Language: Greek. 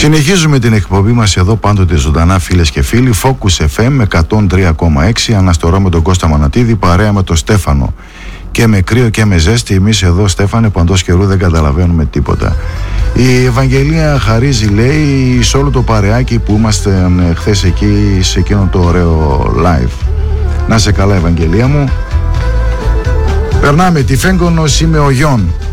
Συνεχίζουμε την εκπομπή μας εδώ πάντοτε ζωντανά, φίλες και φίλοι. Focus FM 103,6. Αναστορώ με τον Κώστα Μανατίδη, παρέα με τον Στέφανο. Και με κρύο και με ζέστη, εμείς εδώ, Στέφανε, παντός καιρού δεν καταλαβαίνουμε τίποτα. Η Ευαγγελία χαρίζει, λέει, σε όλο το παρεάκι που είμαστε χθες εκεί σε εκείνο το ωραίο live. Να σε καλά, Ευαγγελία μου. Περνάμε τη Φέγγονος, είμαι ο Γιον.